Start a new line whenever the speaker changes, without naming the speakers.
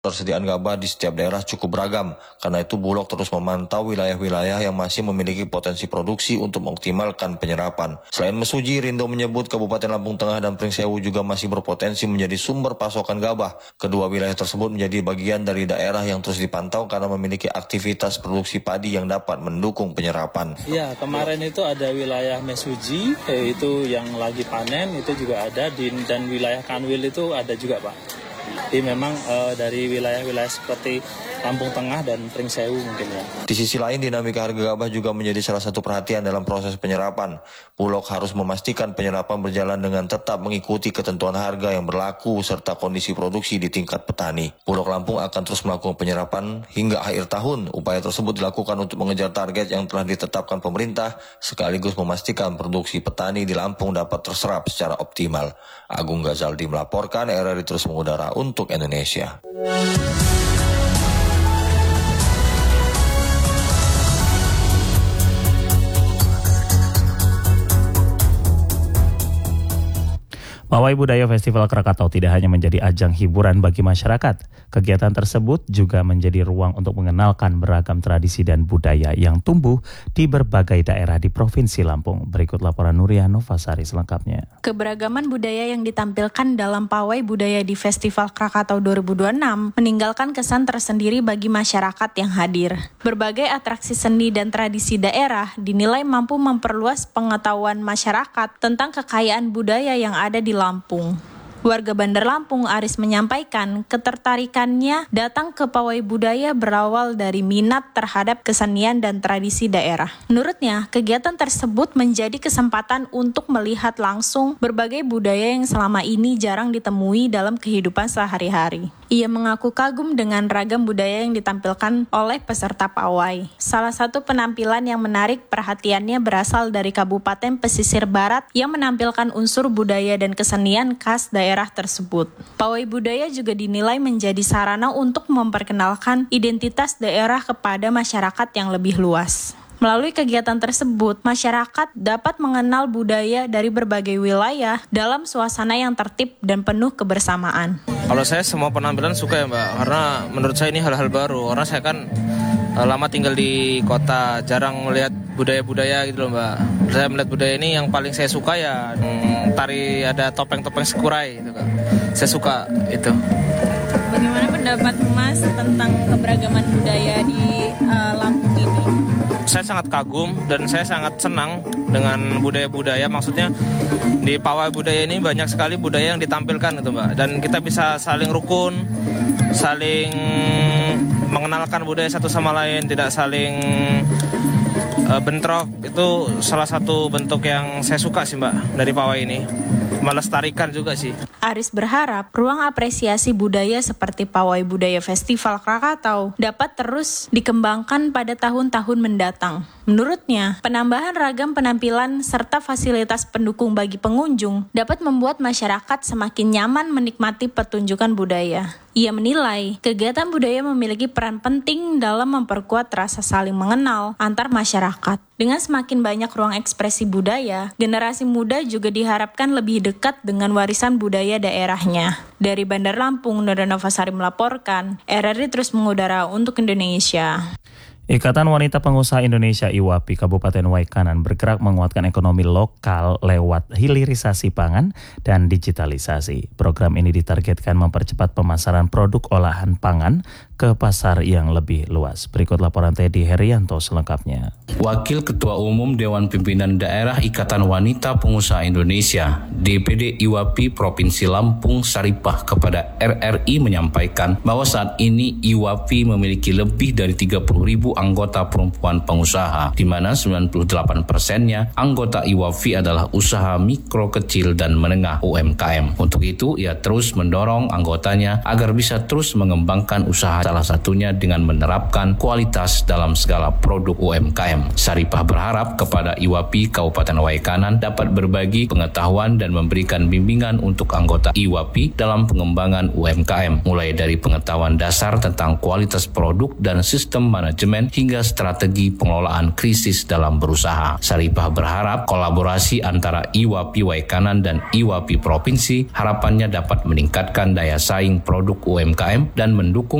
Ketersediaan gabah di setiap daerah cukup beragam, karena itu Bulog terus memantau wilayah-wilayah yang masih memiliki potensi produksi untuk mengoptimalkan penyerapan. Selain Mesuji, Rindo menyebut Kabupaten Lampung Tengah dan Pringsewu juga masih berpotensi menjadi sumber pasokan gabah. Kedua wilayah tersebut menjadi bagian dari daerah yang terus dipantau karena memiliki aktivitas produksi padi yang dapat mendukung penyerapan.
Ya, kemarin itu ada wilayah Mesuji, itu yang lagi panen, itu juga ada, dan wilayah Kanwil itu ada juga, Pak. Jadi memang dari wilayah-wilayah seperti Lampung Tengah dan Pringsewu mungkin ya.
Di sisi lain, dinamika harga gabah juga menjadi salah satu perhatian dalam proses penyerapan. Bulog harus memastikan penyerapan berjalan dengan tetap mengikuti ketentuan harga yang berlaku serta kondisi produksi di tingkat petani. Bulog Lampung akan terus melakukan penyerapan hingga akhir tahun. Upaya tersebut dilakukan untuk mengejar target yang telah ditetapkan pemerintah sekaligus memastikan produksi petani di Lampung dapat terserap secara optimal. Agung Ghazaldi melaporkan, RRI terus mengudara untuk Indonesia.
Pawai Budaya Festival Krakatau tidak hanya menjadi ajang hiburan bagi masyarakat. Kegiatan tersebut juga menjadi ruang untuk mengenalkan beragam tradisi dan budaya yang tumbuh di berbagai daerah di Provinsi Lampung. Berikut laporan Nuria Novasari selengkapnya.
Keberagaman budaya yang ditampilkan dalam Pawai Budaya di Festival Krakatau 2026 meninggalkan kesan tersendiri bagi masyarakat yang hadir. Berbagai atraksi seni dan tradisi daerah dinilai mampu memperluas pengetahuan masyarakat tentang kekayaan budaya yang ada di Lampung. Warga Bandar Lampung, Aris, menyampaikan ketertarikannya datang ke Pawai Budaya berawal dari minat terhadap kesenian dan tradisi daerah. Menurutnya, kegiatan tersebut menjadi kesempatan untuk melihat langsung berbagai budaya yang selama ini jarang ditemui dalam kehidupan sehari-hari. Ia mengaku kagum dengan ragam budaya yang ditampilkan oleh peserta pawai. Salah satu penampilan yang menarik perhatiannya berasal dari Kabupaten Pesisir Barat yang menampilkan unsur budaya dan kesenian khas daerah tersebut. Pawai budaya juga dinilai menjadi sarana untuk memperkenalkan identitas daerah kepada masyarakat yang lebih luas. Melalui kegiatan tersebut, masyarakat dapat mengenal budaya dari berbagai wilayah dalam suasana yang tertib dan penuh kebersamaan.
Kalau saya semua penampilan suka ya Mbak, karena menurut saya ini hal-hal baru. Karena saya kan lama tinggal di kota, jarang melihat budaya-budaya gitu loh Mbak. Saya melihat budaya ini yang paling saya suka ya tari, ada topeng-topeng sekurai gitu kan. Saya suka itu.
Bagaimana pendapat Mas tentang keberagaman budaya di Lampung ini?
Saya sangat kagum dan saya sangat senang dengan budaya-budaya. Maksudnya di Pawai Budaya ini banyak sekali budaya yang ditampilkan gitu Mbak. Dan kita bisa saling rukun, saling mengenalkan budaya satu sama lain, tidak saling bentrok. Itu salah satu bentuk yang saya suka sih Mbak dari Pawai ini. Melestarikan juga sih.
Aris berharap ruang apresiasi budaya seperti Pawai Budaya Festival Krakatau dapat terus dikembangkan pada tahun-tahun mendatang. Menurutnya, penambahan ragam penampilan serta fasilitas pendukung bagi pengunjung dapat membuat masyarakat semakin nyaman menikmati pertunjukan budaya. Ia menilai, kegiatan budaya memiliki peran penting dalam memperkuat rasa saling mengenal antar masyarakat. Dengan semakin banyak ruang ekspresi budaya, generasi muda juga diharapkan lebih dekat dengan warisan budaya daerahnya. Dari Bandar Lampung, Nuria Novasari melaporkan, RRI terus mengudara untuk Indonesia.
Ikatan Wanita Pengusaha Indonesia IWAPI Kabupaten Waikanan bergerak menguatkan ekonomi lokal lewat hilirisasi pangan dan digitalisasi. Program ini ditargetkan mempercepat pemasaran produk olahan pangan ke pasar yang lebih luas. Berikut laporan Teddy Herianto selengkapnya.
Wakil Ketua Umum Dewan Pimpinan Daerah Ikatan Wanita Pengusaha Indonesia DPD IWAPI Provinsi Lampung Saripah kepada RRI menyampaikan bahwa saat ini IWAPI memiliki lebih dari 30.000 anggota perempuan pengusaha, di mana 98%-nya anggota IWAPI adalah usaha mikro, kecil, dan menengah UMKM. Untuk itu, ia terus mendorong anggotanya agar bisa terus mengembangkan usaha salah satunya dengan menerapkan kualitas dalam segala produk UMKM. Saripah berharap kepada IWAPI Kabupaten Waikanan dapat berbagi pengetahuan dan memberikan bimbingan untuk anggota IWAPI dalam pengembangan UMKM, mulai dari pengetahuan dasar tentang kualitas produk dan sistem manajemen hingga strategi pengelolaan krisis dalam berusaha. Saripah berharap kolaborasi antara IWAPI Waikanan dan IWAPI Provinsi harapannya dapat meningkatkan daya saing produk UMKM dan mendukung